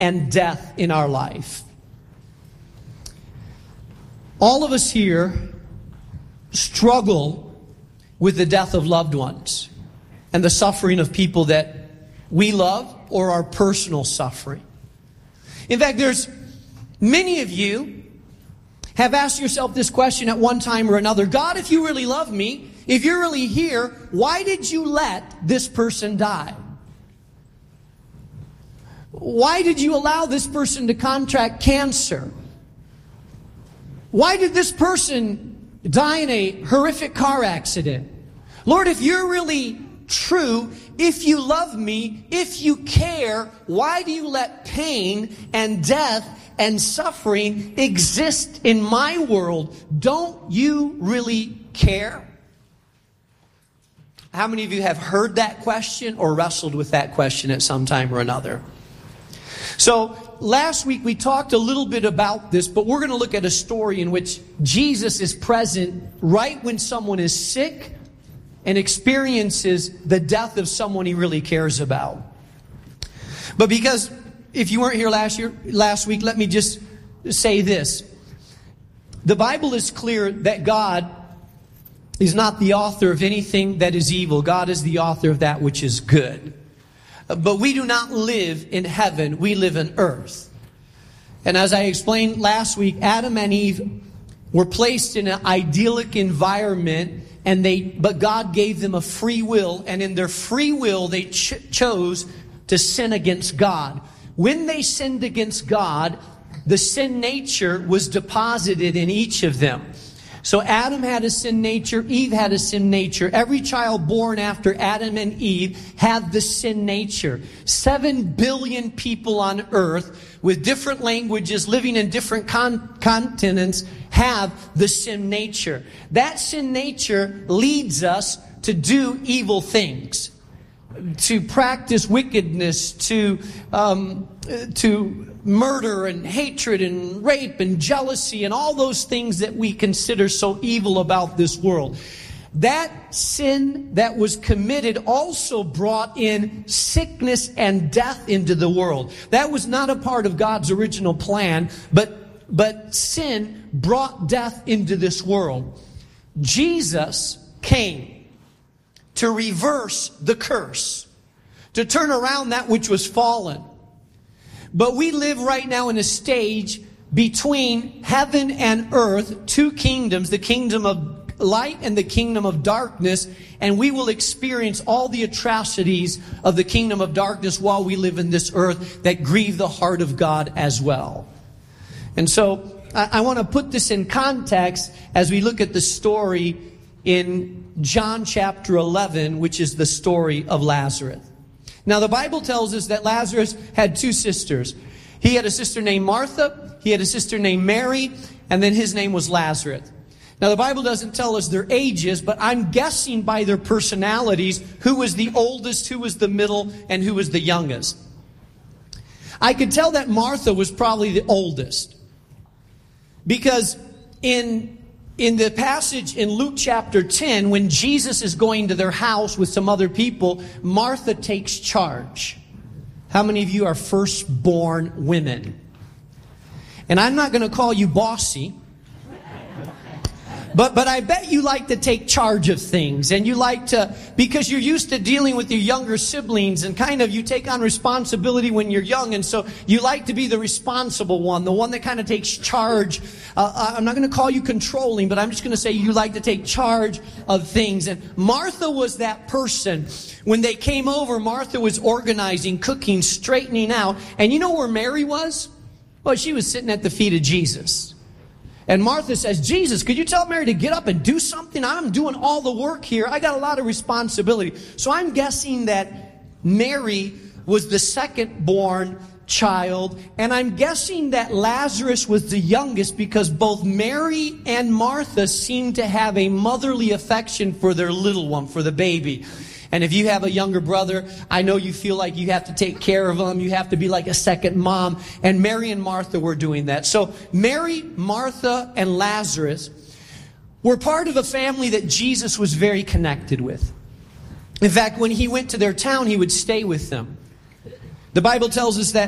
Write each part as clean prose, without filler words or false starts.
and death in our life. All of us here struggle with the death of loved ones and the suffering of people that we love or our personal suffering. In fact, there's many of you have asked yourself this question at one time or another. God, if you really love me, if you're really here, why did you let this person die? Why did you allow this person to contract cancer? Why did this person die in a horrific car accident? Lord, if you're really true, if you love me, if you care, why do you let pain and death and suffering exist in my world? Don't you really care? How many of you have heard that question or wrestled with that question at some time or another? So, last week we talked a little bit about this, but we're going to look at a story in which Jesus is present right when someone is sick and experiences the death of someone he really cares about. But because, if you weren't here last week, let me just say this. The Bible is clear that God is not the author of anything that is evil. God is the author of that which is good. But we do not live in heaven, we live in earth. And as I explained last week, Adam and Eve were placed in an idyllic environment, but God gave them a free will, and in their free will they chose to sin against God. When they sinned against God, the sin nature was deposited in each of them. So Adam had a sin nature, Eve had a sin nature. Every child born after Adam and Eve had the sin nature. 7 billion people on earth with different languages, living in different continents, have the sin nature. That sin nature leads us to do evil things, to practice wickedness, to murder and hatred and rape and jealousy and all those things that we consider so evil about this world. That sin that was committed also brought in sickness and death into the world. That was not a part of God's original plan, but sin brought death into this world. Jesus came to reverse the curse, to turn around that which was fallen. But we live right now in a stage between heaven and earth, two kingdoms, the kingdom of light and the kingdom of darkness, and we will experience all the atrocities of the kingdom of darkness while we live in this earth that grieve the heart of God as well. And so I want to put this in context as we look at the story in John chapter 11, which is the story of Lazarus. Now, the Bible tells us that Lazarus had two sisters. He had a sister named Martha, he had a sister named Mary, and then his name was Lazarus. Now, the Bible doesn't tell us their ages, but I'm guessing by their personalities who was the oldest, who was the middle, and who was the youngest. I could tell that Martha was probably the oldest, because in the passage in Luke chapter 10, when Jesus is going to their house with some other people, Martha takes charge. How many of you are firstborn women? And I'm not going to call you bossy, but I bet you like to take charge of things, and you like to, because you're used to dealing with your younger siblings, and kind of you take on responsibility when you're young, and so you like to be the responsible one, the one that kind of takes charge. I'm not going to call you controlling, but I'm just going to say you like to take charge of things. And Martha was that person. When they came over, Martha was organizing, cooking, straightening out. And you know where Mary was? Well, she was sitting at the feet of Jesus. And Martha says, Jesus, could you tell Mary to get up and do something? I'm doing all the work here. I got a lot of responsibility. So I'm guessing that Mary was the second born child. And I'm guessing that Lazarus was the youngest, because both Mary and Martha seemed to have a motherly affection for their little one, for the baby. And if you have a younger brother, I know you feel like you have to take care of them. You have to be like a second mom. And Mary and Martha were doing that. So Mary, Martha, and Lazarus were part of a family that Jesus was very connected with. In fact, when he went to their town, he would stay with them. The Bible tells us that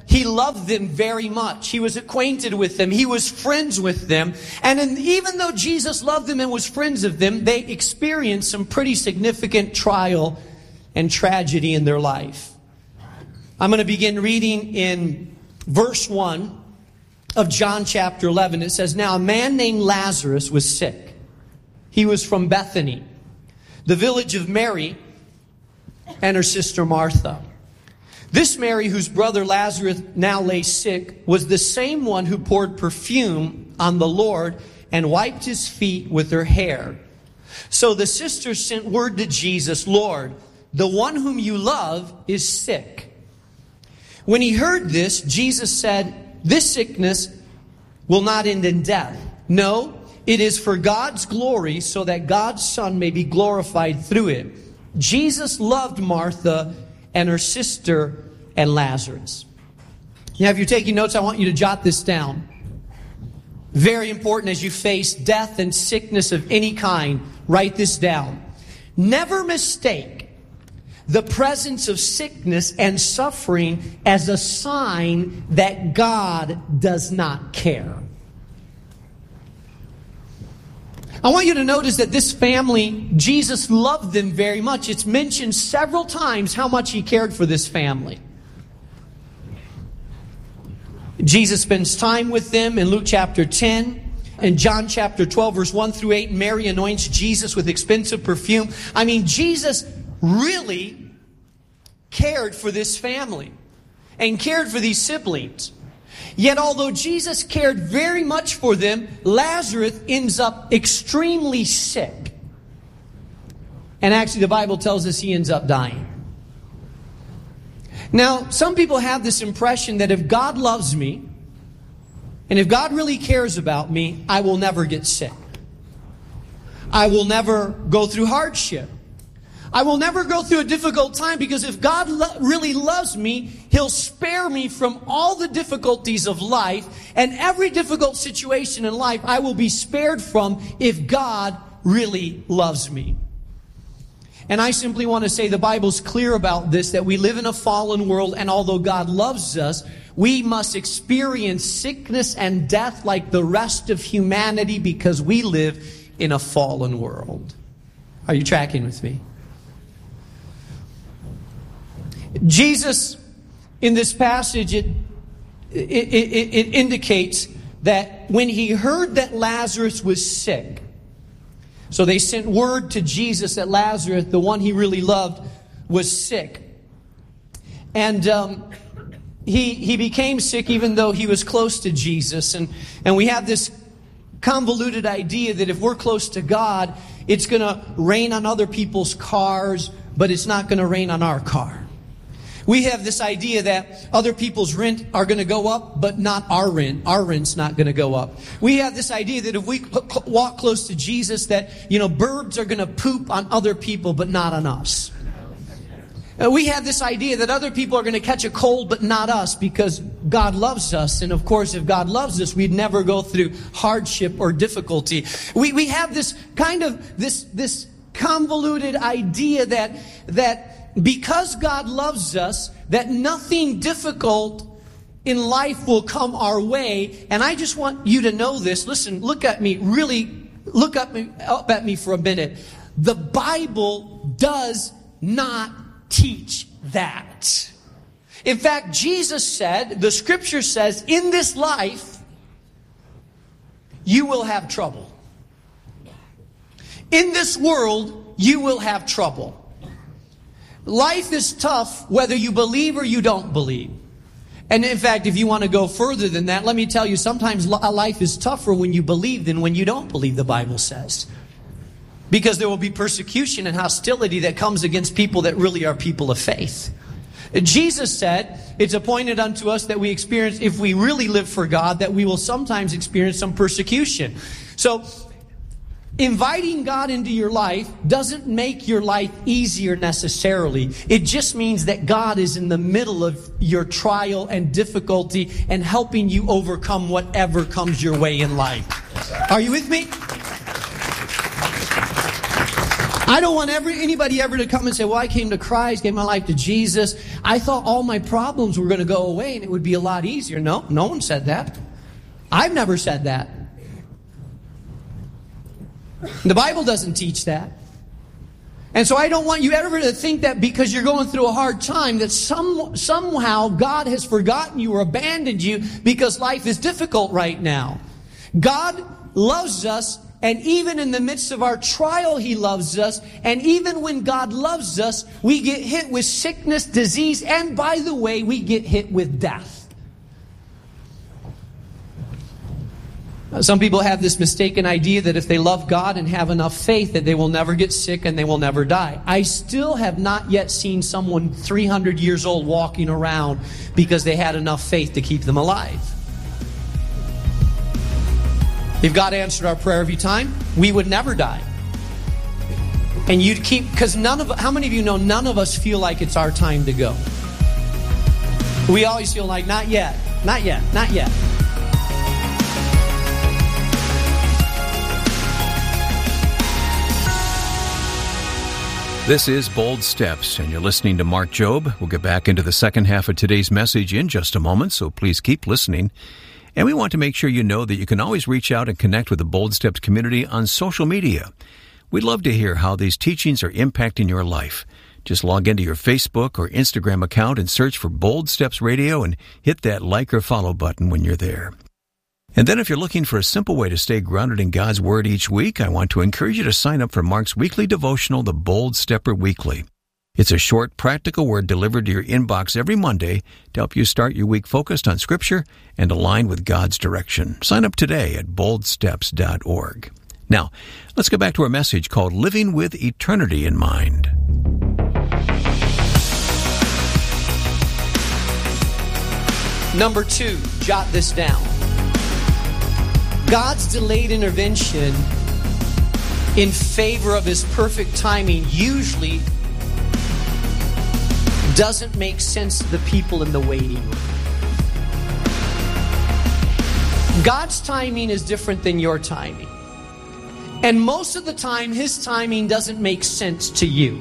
he loved them very much. He was acquainted with them. He was friends with them. And even though Jesus loved them and was friends of them, they experienced some pretty significant trial and tragedy in their life. I'm going to begin reading in verse 1 of John chapter 11. It says, "Now a man named Lazarus was sick. He was from Bethany, the village of Mary and her sister Martha. This Mary, whose brother Lazarus now lay sick, was the same one who poured perfume on the Lord and wiped his feet with her hair. So the sisters sent word to Jesus, 'Lord, the one whom you love is sick.' When he heard this, Jesus said, 'This sickness will not end in death. No, it is for God's glory, so that God's Son may be glorified through it.' Jesus loved Martha and her sister and Lazarus." Now, if you're taking notes, I want you to jot this down. Very important as you face death and sickness of any kind. Write this down. Never mistake the presence of sickness and suffering as a sign that God does not care. I want you to notice that this family, Jesus loved them very much. It's mentioned several times how much He cared for this family. Jesus spends time with them in Luke chapter 10. In John chapter 12, verse 1 through 8, Mary anoints Jesus with expensive perfume. I mean, Jesus really cared for this family and cared for these siblings. Yet although Jesus cared very much for them, Lazarus ends up extremely sick. And actually the Bible tells us he ends up dying. Now, some people have this impression that if God loves me, and if God really cares about me, I will never get sick. I will never go through hardship. I will never go through a difficult time, because if God really loves me, He'll spare me from all the difficulties of life, and every difficult situation in life I will be spared from if God really loves me. And I simply want to say the Bible's clear about this, that we live in a fallen world, and although God loves us, we must experience sickness and death like the rest of humanity, because we live in a fallen world. Are you tracking with me? Jesus, in this passage, it indicates that when He heard that Lazarus was sick, so they sent word to Jesus that Lazarus, the one He really loved, was sick. And he became sick even though he was close to Jesus. And we have this convoluted idea that if we're close to God, it's going to rain on other people's cars, but it's not going to rain on our car. We have this idea that other people's rent are going to go up, but not our rent. Our rent's not going to go up. We have this idea that if we walk close to Jesus, that, birds are going to poop on other people, but not on us. We have this idea that other people are going to catch a cold, but not us, because God loves us. And of course, if God loves us, we'd never go through hardship or difficulty. We have this kind of, this convoluted idea that because God loves us, that nothing difficult in life will come our way. And I just want you to know this. Listen, look at me up at me for a minute. The Bible does not teach that. In fact, Jesus said, the Scripture says, in this life, you will have trouble. In this world, you will have trouble. Life is tough whether you believe or you don't believe. And in fact, if you want to go further than that, let me tell you, sometimes life is tougher when you believe than when you don't believe, the Bible says. Because there will be persecution and hostility that comes against people that really are people of faith. Jesus said, it's appointed unto us that we experience, if we really live for God, that we will sometimes experience some persecution. So, inviting God into your life doesn't make your life easier necessarily. It just means that God is in the middle of your trial and difficulty and helping you overcome whatever comes your way in life. Are you with me? I don't want anybody ever to come and say, well, I came to Christ, gave my life to Jesus. I thought all my problems were going to go away and it would be a lot easier. No one said that. I've never said that. The Bible doesn't teach that. And so I don't want you ever to think that because you're going through a hard time that somehow God has forgotten you or abandoned you because life is difficult right now. God loves us. And even in the midst of our trial, He loves us. And even when God loves us, we get hit with sickness, disease, and by the way, we get hit with death. Some people have this mistaken idea that if they love God and have enough faith that they will never get sick and they will never die. I still have not yet seen someone 300 years old walking around because they had enough faith to keep them alive. If God answered our prayer every time, we would never die. And you'd keep, because how many of you know none of us feel like it's our time to go? We always feel like, not yet, not yet, not yet. This is Bold Steps, and you're listening to Mark Jobe. We'll get back into the second half of today's message in just a moment, so please keep listening. And we want to make sure you know that you can always reach out and connect with the Bold Steps community on social media. We'd love to hear how these teachings are impacting your life. Just log into your Facebook or Instagram account and search for Bold Steps Radio and hit that like or follow button when you're there. And then if you're looking for a simple way to stay grounded in God's Word each week, I want to encourage you to sign up for Mark's weekly devotional, The Bold Stepper Weekly. It's a short, practical word delivered to your inbox every Monday to help you start your week focused on Scripture and aligned with God's direction. Sign up today at boldsteps.org. Now, let's go back to our message called Living with Eternity in Mind. Number 2, jot this down. God's delayed intervention in favor of His perfect timing usually doesn't make sense to the people in the waiting room. God's timing is different than your timing. And most of the time, His timing doesn't make sense to you.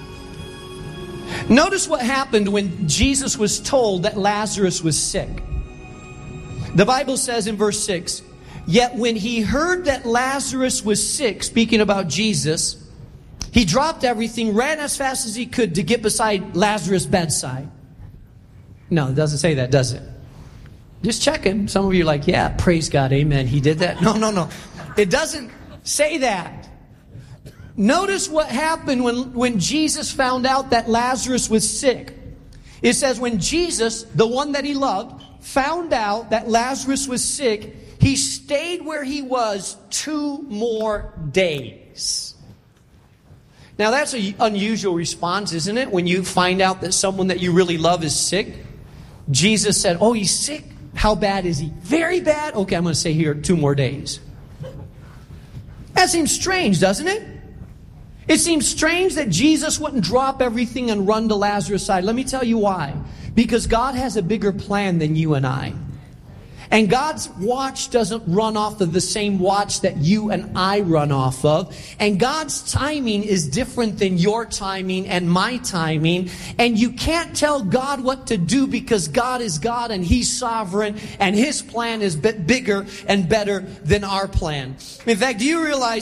Notice what happened when Jesus was told that Lazarus was sick. The Bible says in verse 6, "Yet when He heard that Lazarus was sick," speaking about Jesus, "He dropped everything, ran as fast as He could to get beside Lazarus' bedside." No, it doesn't say that, does it? Just checking. Some of you are like, yeah, praise God, amen. He did that. No. It doesn't say that. Notice what happened when Jesus found out that Lazarus was sick. It says when Jesus, the one that He loved, found out that Lazarus was sick, He stayed where He was 2 more days. Now that's an unusual response, isn't it? When you find out that someone that you really love is sick. Jesus said, "Oh, he's sick? How bad is he?" "Very bad." "Okay, I'm going to stay here 2 more days." That seems strange, doesn't it? It seems strange that Jesus wouldn't drop everything and run to Lazarus' side. Let me tell you why. Because God has a bigger plan than you and I. And God's watch doesn't run off of the same watch that you and I run off of. And God's timing is different than your timing and my timing. And you can't tell God what to do because God is God and He's sovereign and His plan is bigger and better than our plan. In fact, do you realize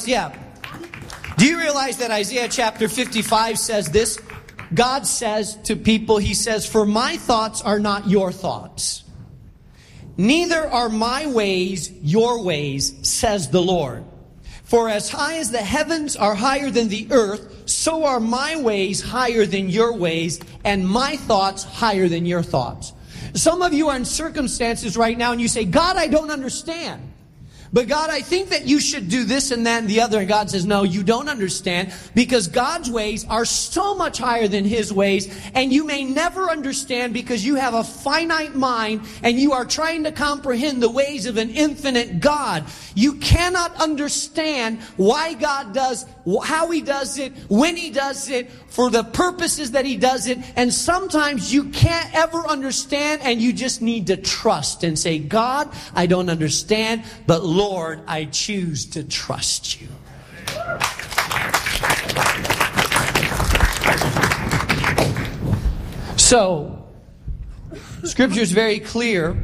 that Isaiah chapter 55 says this? God says to people, He says, "For my thoughts are not your thoughts. Neither are my ways your ways, says the Lord. For as high as the heavens are higher than the earth, so are my ways higher than your ways, and my thoughts higher than your thoughts." Some of you are in circumstances right now and you say, "God, I don't understand. But God, I think that you should do this and that and the other." And God says, "No, you don't understand, because God's ways are so much higher than His ways, and you may never understand because you have a finite mind and you are trying to comprehend the ways of an infinite God. You cannot understand why God does, how He does it, when He does it, for the purposes that He does it. And sometimes you can't ever understand, and you just need to trust and say, "God, I don't understand, but Lord, I choose to trust you." So, Scripture is very clear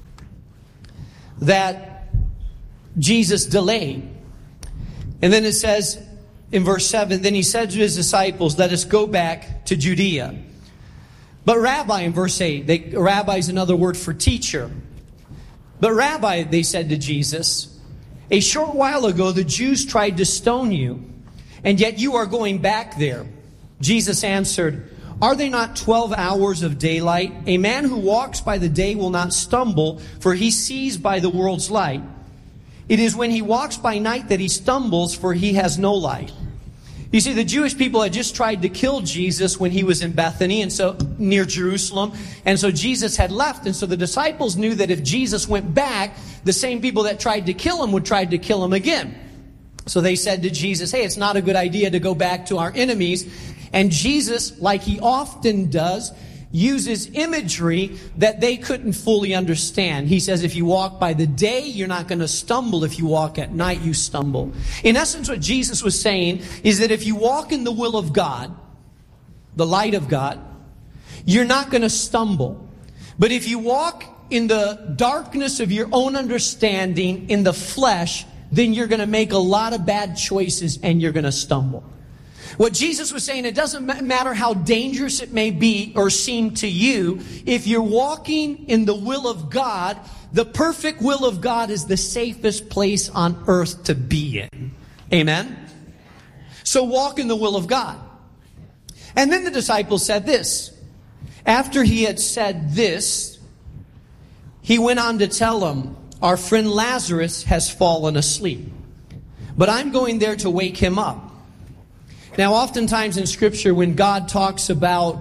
that Jesus delayed. And then it says in verse 7, then he said to his disciples, let us go back to Judea. But Rabbi, in verse 8, Rabbi is another word for teacher. But Rabbi, they said to Jesus, a short while ago the Jews tried to stone you, and yet you are going back there. Jesus answered, are they not 12 hours of daylight? A man who walks by the day will not stumble, for he sees by the world's light. It is when he walks by night that he stumbles, for he has no light. You see, the Jewish people had just tried to kill Jesus when he was in Bethany, and so near Jerusalem. And so Jesus had left. And so the disciples knew that if Jesus went back, the same people that tried to kill him would try to kill him again. So they said to Jesus, hey, it's not a good idea to go back to our enemies. And Jesus, like he often does, uses imagery that they couldn't fully understand. He says, if you walk by the day, you're not going to stumble. If you walk at night, you stumble. In essence, what Jesus was saying is that if you walk in the will of God, the light of God, you're not going to stumble. But if you walk in the darkness of your own understanding, in the flesh, then you're going to make a lot of bad choices and you're going to stumble. What Jesus was saying, it doesn't matter how dangerous it may be or seem to you, if you're walking in the will of God, the perfect will of God is the safest place on earth to be in. Amen? So walk in the will of God. And then the disciples said this. After he had said this, he went on to tell them, our friend Lazarus has fallen asleep, but I'm going there to wake him up. Now, oftentimes in Scripture, when God talks about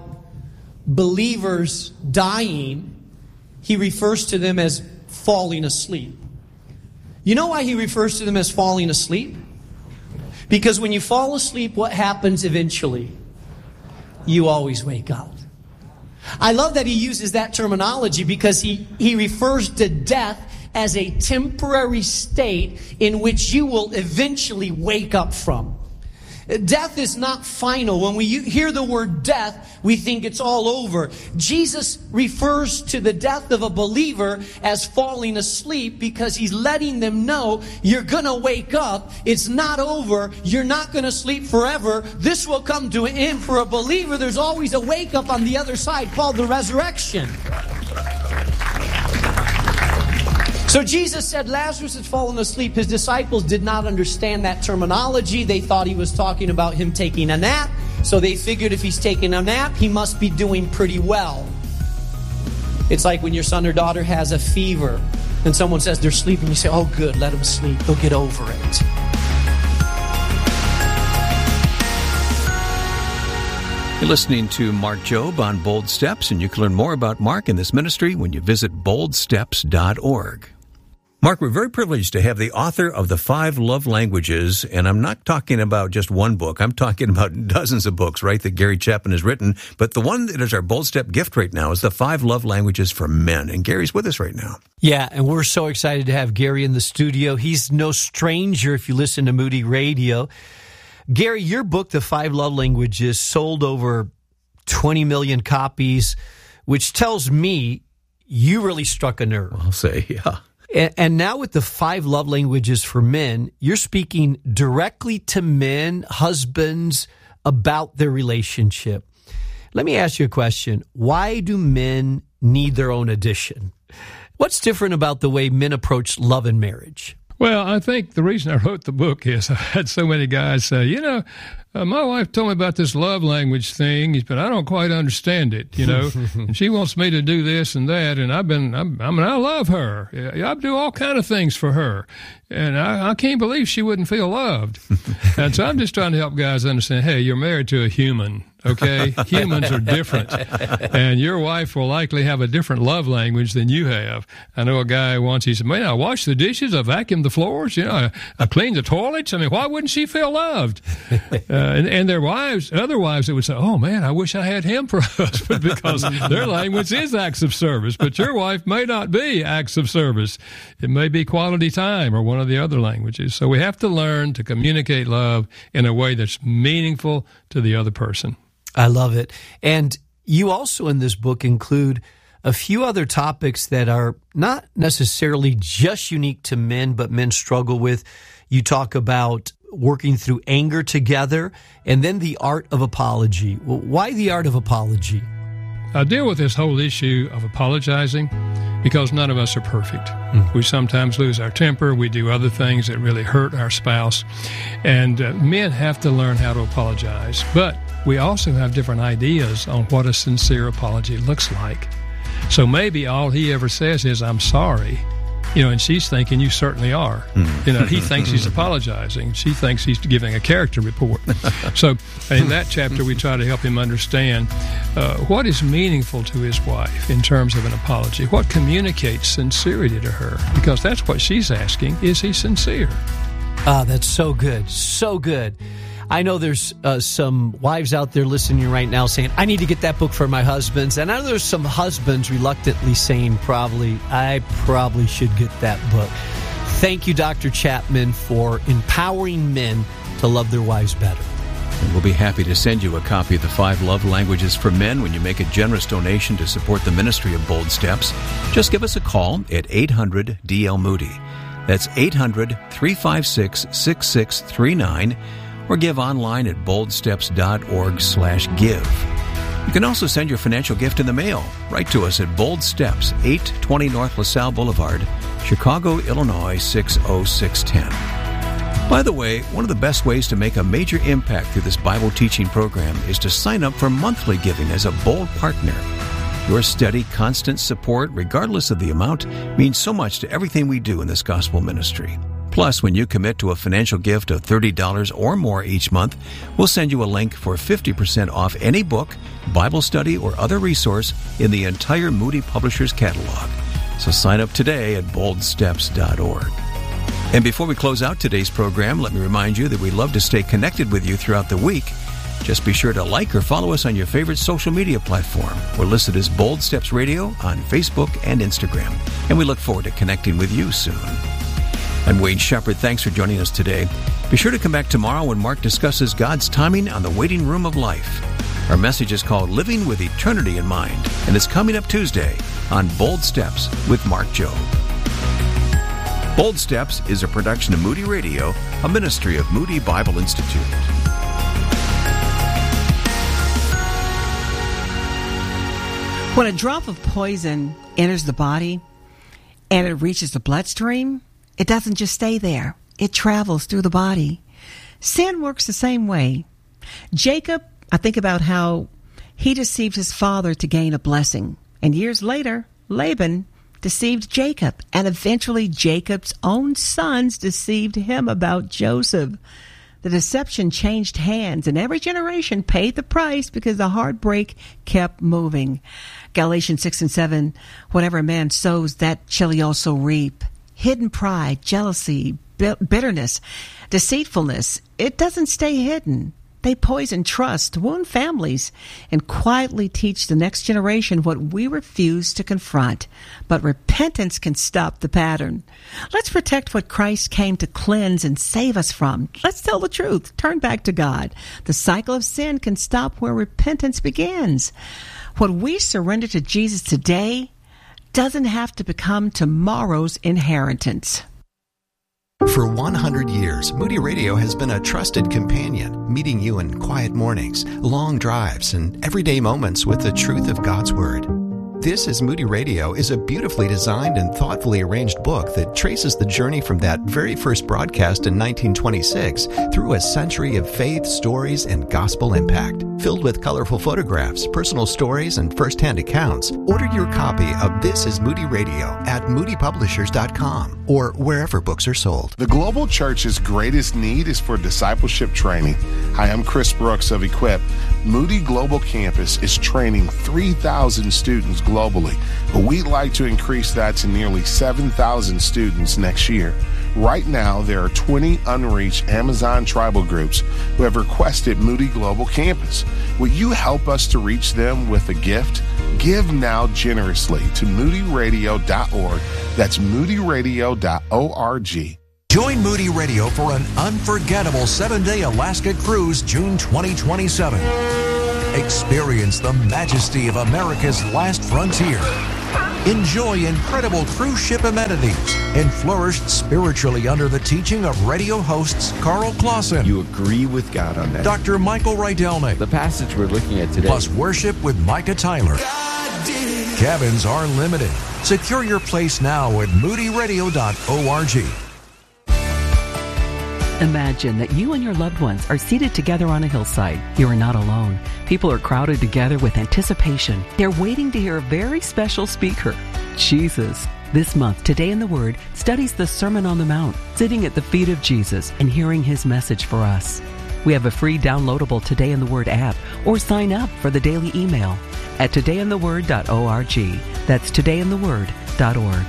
believers dying, he refers to them as falling asleep. You know why he refers to them as falling asleep? Because when you fall asleep, what happens eventually? You always wake up. I love that he uses that terminology because he refers to death as a temporary state in which you will eventually wake up from. Death is not final. When we hear the word death, we think it's all over. Jesus refers to the death of a believer as falling asleep because he's letting them know you're going to wake up. It's not over. You're not going to sleep forever. This will come to an end. For a believer, there's always a wake up on the other side called the resurrection. So Jesus said Lazarus had fallen asleep. His disciples did not understand that terminology. They thought he was talking about him taking a nap. So they figured if he's taking a nap, he must be doing pretty well. It's like when your son or daughter has a fever and someone says they're sleeping. You say, oh good, let them sleep. They'll get over it. You're listening to Mark Jobe on Bold Steps, and you can learn more about Mark and this ministry when you visit boldsteps.org. Mark, we're very privileged to have the author of The 5 Love Languages, and I'm not talking about just one book. I'm talking about dozens of books, right, that Gary Chapman has written. But the one that is our Bold Step gift right now is The 5 Love Languages for Men, and Gary's with us right now. Yeah, and we're so excited to have Gary in the studio. He's no stranger if you listen to Moody Radio. Gary, your book, The 5 Love Languages, sold over 20 million copies, which tells me you really struck a nerve. I'll say, yeah. And now with the 5 love languages for men, you're speaking directly to men, husbands, about their relationship. Let me ask you a question. Why do men need their own edition? What's different about the way men approach love and marriage? Well, I think the reason I wrote the book is I had so many guys say, my wife told me about this love language thing, but I don't quite understand it, and she wants me to do this and that, and I love her. I do all kind of things for her, and I can't believe she wouldn't feel loved. And so I'm just trying to help guys understand, hey, you're married to a human. okay? Humans are different. And your wife will likely have a different love language than you have. I know a guy once, he said, man, I wash the dishes, I vacuum the floors, I clean the toilets. I mean, why wouldn't she feel loved? And their wives, other wives that would say, oh, man, I wish I had him for a husband, because their language is acts of service. But your wife may not be acts of service. It may be quality time or one of the other languages. So we have to learn to communicate love in a way that's meaningful to the other person. I love it. And you also in this book include a few other topics that are not necessarily just unique to men, but men struggle with. You talk about working through anger together, and then the art of apology. Well, why the art of apology? I deal with this whole issue of apologizing because none of us are perfect. We sometimes lose our temper. We do other things that really hurt our spouse. And men have to learn how to apologize. But we also have different ideas on what a sincere apology looks like. So maybe all he ever says is, I'm sorry. And she's thinking, you certainly are. He thinks he's apologizing. She thinks he's giving a character report. So in that chapter, we try to help him understand what is meaningful to his wife in terms of an apology, what communicates sincerity to her, because that's what she's asking. Is he sincere? That's so good. So good. I know there's some wives out there listening right now saying, I need to get that book for my husbands. And I know there's some husbands reluctantly saying, I probably should get that book. Thank you, Dr. Chapman, for empowering men to love their wives better. And we'll be happy to send you a copy of the 5 Love Languages for Men when you make a generous donation to support the ministry of Bold Steps. Just give us a call at 800-DL-MOODY. That's 800-356-6639. Or give online at boldsteps.org/give. You can also send your financial gift in the mail. Write to us at Bold Steps, 820 North LaSalle Boulevard, Chicago, Illinois, 60610. By the way, one of the best ways to make a major impact through this Bible teaching program is to sign up for monthly giving as a Bold partner. Your steady, constant support, regardless of the amount, means so much to everything we do in this gospel ministry. Plus, when you commit to a financial gift of $30 or more each month, we'll send you a link for 50% off any book, Bible study, or other resource in the entire Moody Publishers catalog. So sign up today at boldsteps.org. And before we close out today's program, let me remind you that we love to stay connected with you throughout the week. Just be sure to like or follow us on your favorite social media platform. We're listed as Bold Steps Radio on Facebook and Instagram. And we look forward to connecting with you soon. I'm Wade Shepard. Thanks for joining us today. Be sure to come back tomorrow when Mark discusses God's timing on the waiting room of life. Our message is called Living with Eternity in Mind, and it's coming up Tuesday on Bold Steps with Mark Jobe. Bold Steps is a production of Moody Radio, a ministry of Moody Bible Institute. When a drop of poison enters the body and it reaches the bloodstream, it doesn't just stay there. It travels through the body. Sin works the same way. Jacob, I think about how he deceived his father to gain a blessing. And years later, Laban deceived Jacob. And eventually Jacob's own sons deceived him about Joseph. The deception changed hands, and every generation paid the price because the heartbreak kept moving. Galatians 6:7, whatever a man sows, that shall he also reap. Hidden pride, jealousy, bitterness, deceitfulness, it doesn't stay hidden. They poison trust, wound families, and quietly teach the next generation what we refuse to confront. But repentance can stop the pattern. Let's protect what Christ came to cleanse and save us from. Let's tell the truth. Turn back to God. The cycle of sin can stop where repentance begins. What we surrender to Jesus today doesn't have to become tomorrow's inheritance. For 100 years, Moody Radio has been a trusted companion, meeting you in quiet mornings, long drives, and everyday moments with the truth of God's Word. This is Moody Radio is a beautifully designed and thoughtfully arranged book that traces the journey from that very first broadcast in 1926 through a century of faith, stories, and gospel impact. Filled with colorful photographs, personal stories, and first-hand accounts, order your copy of This is Moody Radio at moodypublishers.com or wherever books are sold. The Global Church's greatest need is for discipleship training. Hi, I'm Chris Brooks of Equip. Moody Global Campus is training 3,000 students globally, but we'd like to increase that to nearly 7,000 students next year. Right now, there are 20 unreached Amazon tribal groups who have requested Moody Global Campus. Will you help us to reach them with a gift? Give now generously to moodyradio.org. That's moodyradio.org. Join Moody Radio for an unforgettable 7-day Alaska cruise, June 2027. Experience the majesty of America's last frontier. Enjoy incredible cruise ship amenities and flourish spiritually under the teaching of radio hosts Carl Clausen. You agree with God on that. Dr. Michael Rydelnik. The passage we're looking at today. Plus worship with Micah Tyler. Cabins are limited. Secure your place now at moodyradio.org. Imagine that you and your loved ones are seated together on a hillside. You are not alone. People are crowded together with anticipation. They're waiting to hear a very special speaker, Jesus. This month, Today in the Word studies the Sermon on the Mount, sitting at the feet of Jesus and hearing his message for us. We have a free downloadable Today in the Word app, or sign up for the daily email at todayintheword.org. That's todayintheword.org.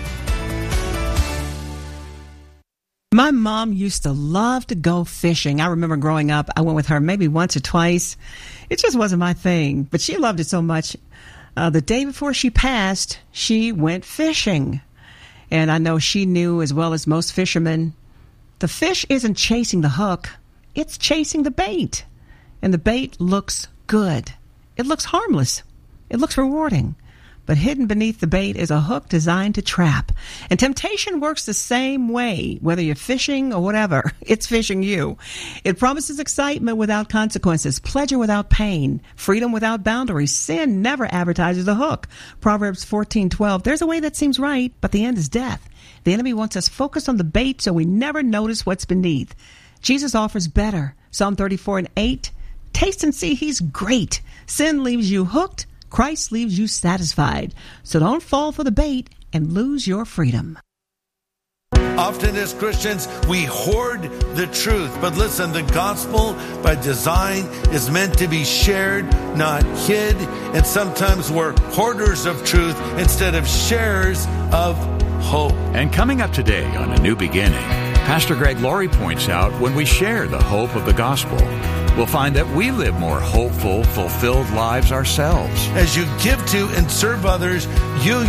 My mom used to love to go fishing. I remember growing up, I went with her maybe once or twice. It just wasn't my thing, but she loved it so much. The day before she passed, she went fishing. And I know she knew, as well as most fishermen, the fish isn't chasing the hook, it's chasing the bait. And the bait looks good. It looks harmless. It looks rewarding. But hidden beneath the bait is a hook designed to trap. And temptation works the same way, whether you're fishing or whatever. It's fishing you. It promises excitement without consequences, pleasure without pain, freedom without boundaries. Sin never advertises a hook. Proverbs 14:12. There's a way that seems right, but the end is death. The enemy wants us focused on the bait so we never notice what's beneath. Jesus offers better. Psalm 34:8. Taste and see he's great. Sin leaves you hooked. Christ leaves you satisfied. So don't fall for the bait and lose your freedom. Often as Christians, we hoard the truth. But listen, the gospel by design is meant to be shared, not hid. And sometimes we're hoarders of truth instead of sharers of hope. And coming up today on A New Beginning, Pastor Greg Laurie points out when we share the hope of the gospel, we'll find that we live more hopeful, fulfilled lives ourselves. As you give to and serve others, you